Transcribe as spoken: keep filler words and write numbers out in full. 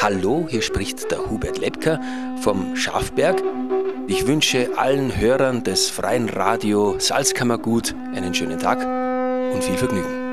Hallo, hier spricht der Hubert Lepker vom Schafberg. Ich wünsche allen Hörern des freien Radio Salzkammergut einen schönen Tag und viel Vergnügen.